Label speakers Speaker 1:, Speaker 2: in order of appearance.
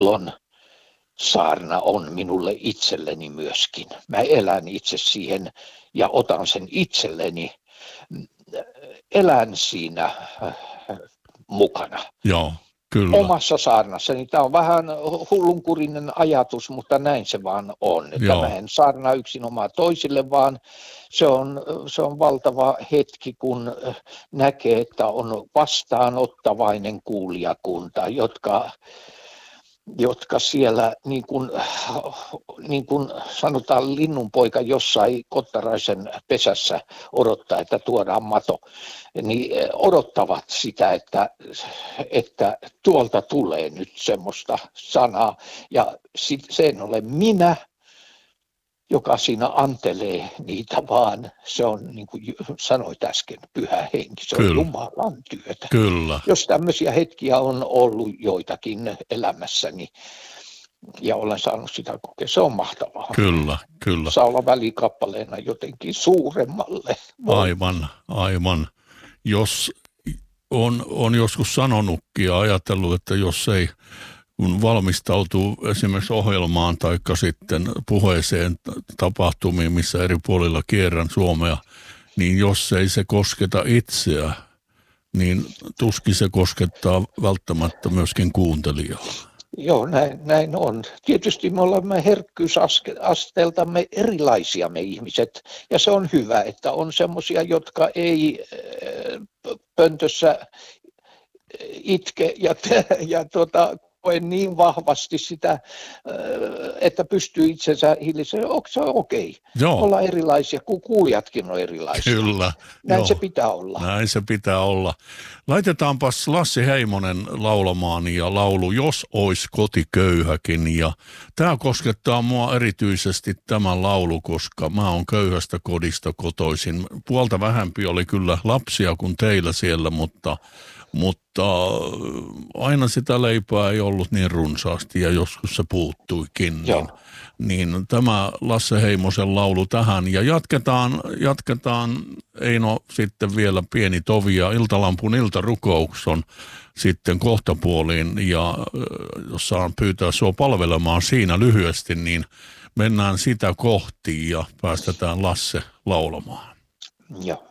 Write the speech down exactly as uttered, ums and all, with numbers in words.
Speaker 1: Lon saarna on minulle itselleni myöskin. Mä elän itse siihen ja otan sen itselleni. Elän siinä mukana.
Speaker 2: Joo, kyllä.
Speaker 1: Omassa saarnassani. Tämä on vähän hullunkurinen ajatus, mutta näin se vaan on. Että mä en saarnaa yksinomaan toisille, vaan se on, se on valtava hetki, kun näkee, että on vastaanottavainen kuulijakunta, jotka jotka siellä, niin kuin, niin kuin sanotaan, linnunpoika jossain kottaraisen pesässä odottaa, että tuodaan mato, niin odottavat sitä, että, että tuolta tulee nyt semmoista sanaa. Ja sit, sen olen minä, joka siinä antelee niitä, vaan se on, niin kuin sanoit äsken, pyhä henki, se on Kyllä. Jumalan työtä.
Speaker 2: Kyllä.
Speaker 1: Jos tämmöisiä hetkiä on ollut joitakin elämässäni ja olen saanut sitä kokea, se on mahtavaa.
Speaker 2: Kyllä, kyllä.
Speaker 1: Saa olla välikappaleena jotenkin suuremmalle.
Speaker 2: Aivan, aivan. Jos on, on joskus sanonutkin ja ajatellut, että jos ei kun valmistautuu esimerkiksi ohjelmaan tai sitten puheeseen tapahtumiin, missä eri puolilla kierrän Suomea, niin jos ei se kosketa itseä, niin tuskin se koskettaa välttämättä myöskin kuuntelijaa.
Speaker 1: Joo, näin, näin on. Tietysti me olemme herkkyysasteeltamme erilaisia me ihmiset, ja se on hyvä, että on semmoisia, jotka ei pöntössä itke ja, ja tuota, koe niin vahvasti sitä, että pystyy itsensä hillisemään. Onko se okei? Okay? Olla erilaisia, kun kuulijatkin on erilaisia.
Speaker 2: Kyllä.
Speaker 1: Näin
Speaker 2: joo.
Speaker 1: se pitää olla.
Speaker 2: Näin se pitää olla. Laitetaanpas Lassi Heimonen laulamaan ja laulu Jos ois koti köyhäkin. Ja tämä koskettaa mua erityisesti tämä laulu, koska mä oon köyhästä kodista kotoisin. Puolta vähempi oli kyllä lapsia kuin teillä siellä, mutta Mutta aina sitä leipää ei ollut niin runsaasti ja joskus se puuttuikin. Niin, niin tämä Lasse Heimosen laulu tähän. Ja jatketaan, jatketaan Eino sitten vielä pieni tovi ja Iltalampun iltarukous on sitten kohtapuoliin. Ja jos saan pyytää sua palvelemaan siinä lyhyesti, niin mennään sitä kohti ja päästetään Lasse laulamaan.
Speaker 1: Joo.